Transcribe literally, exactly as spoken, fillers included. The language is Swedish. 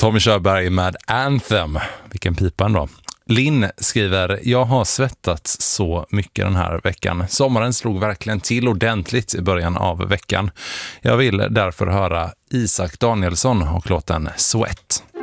Tommy Körberg med Anthem. Vilken pipa ändå. Linn skriver, jag har svettats så mycket den här veckan. Sommaren slog verkligen till ordentligt i början av veckan. Jag vill därför höra Isak Danielsson och låten Sweat.